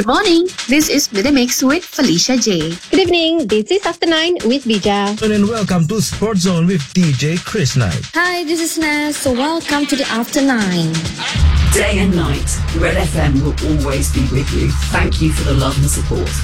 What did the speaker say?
Good morning. This is The Mix with Felicia J. Good evening. This is After 9 with Bija. And welcome to Sports Zone with DJ Chris Knight. Hi, this is Naz. So welcome to the After 9. Day and night, Red FM will always be with you. Thank you for the love and support.